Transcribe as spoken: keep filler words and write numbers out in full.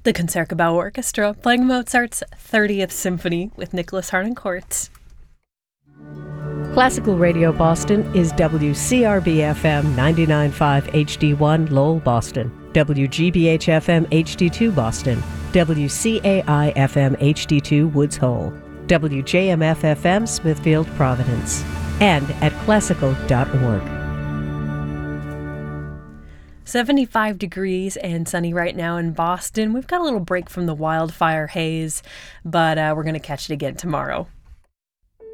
The Concertgebouw Orchestra playing Mozart's thirtieth Symphony with Nicholas Harnoncourt. Classical Radio Boston is W C R B F M ninety-nine point five H D one Lowell, Boston, W G B H F M H D two Boston, W C A I F M H D two Woods Hole, W J M F F M Smithfield, Providence, and at classical dot org. seventy-five degrees and sunny right now in Boston. We've got a little break from the wildfire haze, but uh, we're going to catch it again tomorrow.